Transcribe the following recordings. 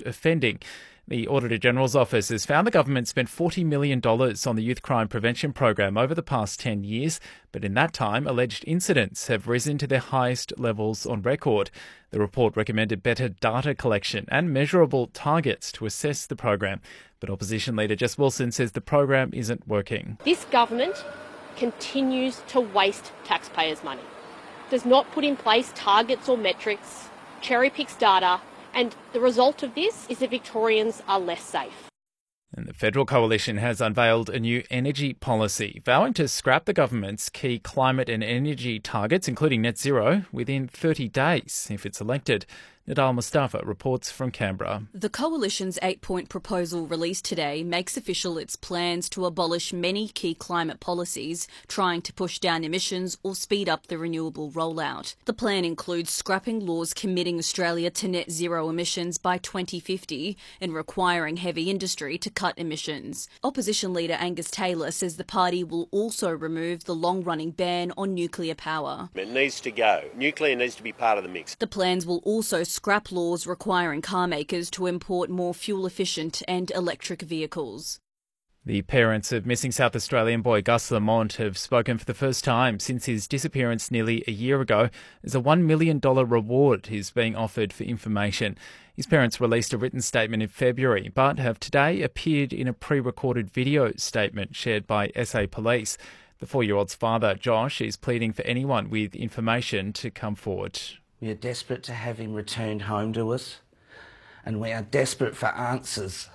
offending. The Auditor General's Office has found the government spent $40 million on the youth crime prevention program over the past 10 years, but in that time, alleged incidents have risen to their highest levels on record. The report recommended better data collection and measurable targets to assess the program. But Opposition Leader Jess Wilson says the program isn't working. This government continues to waste taxpayers' money, does not put in place targets or metrics, cherry picks data, and the result of this is that Victorians are less safe. And the federal coalition has unveiled a new energy policy, vowing to scrap the government's key climate and energy targets, including net zero, within 30 days if it's elected. Nadal Mustafa reports from Canberra. The Coalition's 8-point proposal released today makes official its plans to abolish many key climate policies, trying to push down emissions or speed up the renewable rollout. The plan includes scrapping laws committing Australia to net zero emissions by 2050 and requiring heavy industry to cut emissions. Opposition leader Angus Taylor says the party will also remove the long-running ban on nuclear power. It needs to go. Nuclear needs to be part of the mix. The plans will also scrap laws requiring car makers to import more fuel-efficient and electric vehicles. The parents of missing South Australian boy Gus Lamont have spoken for the first time since his disappearance nearly a year ago as a $1 million reward is being offered for information. His parents released a written statement in February, but have today appeared in a pre-recorded video statement shared by SA Police. The 4-year-old's father, Josh, is pleading for anyone with information to come forward. We are desperate to have him returned home to us, and we are desperate for answers.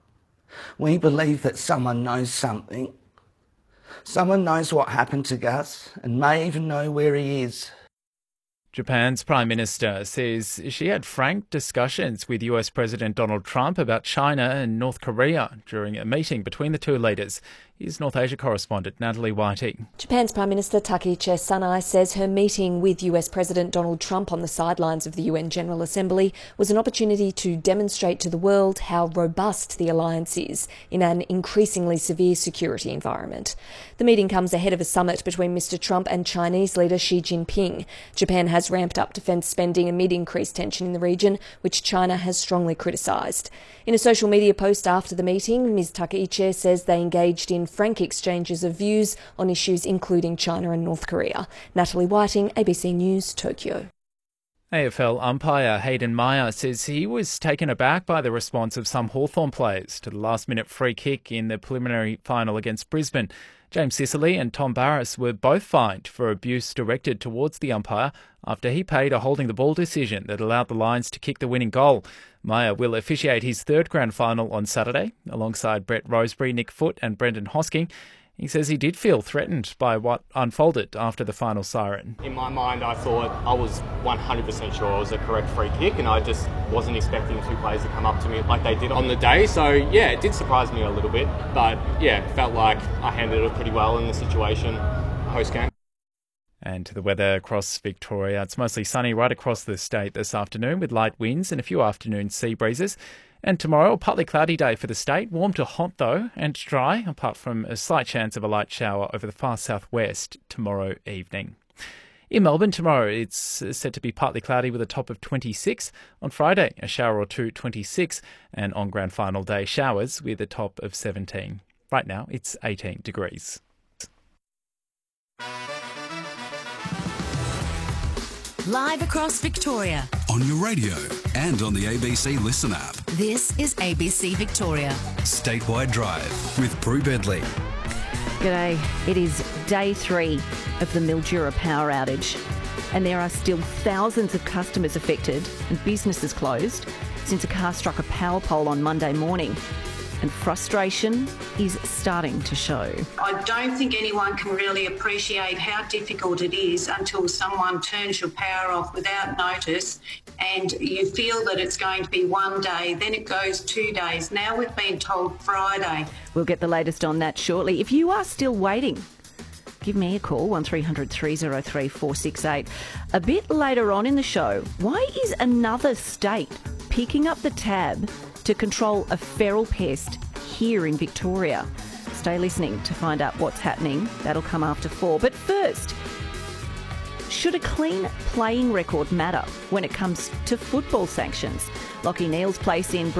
We believe that someone knows something. Someone knows what happened to Gus and may even know where he is. Japan's Prime Minister says she had frank discussions with US President Donald Trump about China and North Korea during a meeting between the two leaders. Here's North Asia correspondent Natalie Whiting. Japan's Prime Minister Takaichi Sanai says her meeting with US President Donald Trump on the sidelines of the UN General Assembly was an opportunity to demonstrate to the world how robust the alliance is in an increasingly severe security environment. The meeting comes ahead of a summit between Mr. Trump and Chinese leader Xi Jinping. Japan has ramped up defence spending amid increased tension in the region, which China has strongly criticised. In a social media post after the meeting, Ms. Takaichi says they engaged in frank exchanges of views on issues including China and North Korea. Natalie Whiting, ABC News, Tokyo. AFL umpire Hayden Meyer says he was taken aback by the response of some Hawthorn players to the last-minute free kick in the preliminary final against Brisbane. James Sicily and Tom Barrass were both fined for abuse directed towards the umpire after he paid a holding the ball decision that allowed the Lions to kick the winning goal. Meyer will officiate his third grand final on Saturday alongside Brett Rosebery, Nick Foote and Brendan Hosking. He says he did feel threatened by what unfolded after the final siren. In my mind, I thought I was 100% sure it was a correct free kick, and I just wasn't expecting two players to come up to me like they did on the day. So, yeah, it did surprise me a little bit. But, yeah, felt like I handled it pretty well in the situation post-game. And to the weather across Victoria. It's mostly sunny right across the state this afternoon with light winds and a few afternoon sea breezes. And tomorrow, a partly cloudy day for the state. Warm to hot, though, and dry, apart from a slight chance of a light shower over the far southwest tomorrow evening. In Melbourne tomorrow, it's set to be partly cloudy with a top of 26. On Friday, a shower or two, 26. And on grand final day, showers with a top of 17. Right now, it's 18 degrees. Live across Victoria. On your radio and on the ABC Listen app. This is ABC Victoria. Statewide Drive with Prue Bedley. G'day. It is day 3 of the Mildura power outage, and there are still thousands of customers affected and businesses closed since a car struck a power pole on Monday morning. And frustration is starting to show. I don't think anyone can really appreciate how difficult it is until someone turns your power off without notice and you feel that it's going to be one day, then it goes 2 days. Now we've been told Friday. We'll get the latest on that shortly. If you are still waiting, give me a call, 1300 303 468. A bit later on in the show, why is another state picking up the tab to control a feral pest here in Victoria? Stay listening to find out what's happening. That'll come after 4. But first, should a clean playing record matter when it comes to football sanctions? Lachie Neale's place in